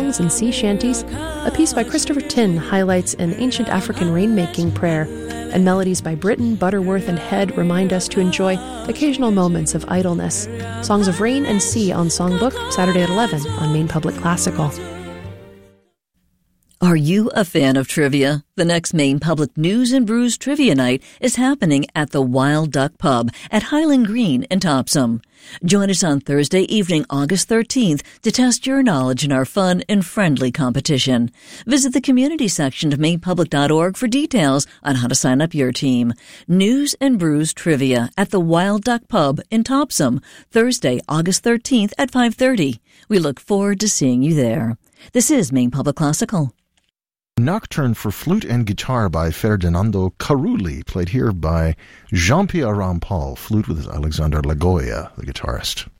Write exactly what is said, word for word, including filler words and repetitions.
songs and sea shanties. A piece by Christopher Tin highlights an ancient African rainmaking prayer, and melodies by Britton, Butterworth, and Head remind us to enjoy occasional moments of idleness. Songs of Rain and Sea on Songbook, Saturday at eleven on Maine Public Classical. Are you a fan of trivia? The next Maine Public News and Brews Trivia Night is happening at the Wild Duck Pub at Highland Green in Topsom. Join us on Thursday evening, August thirteenth, to test your knowledge in our fun and friendly competition. Visit the community section of maine public dot org for details on how to sign up your team. News and Brews Trivia at the Wild Duck Pub in Topsom, Thursday, August thirteenth at five thirty. We look forward to seeing you there. This is Maine Public Classical. Nocturne for Flute and Guitar by Ferdinando Carulli, played here by Jean-Pierre Rampal, flute with Alexander Lagoya, the guitarist.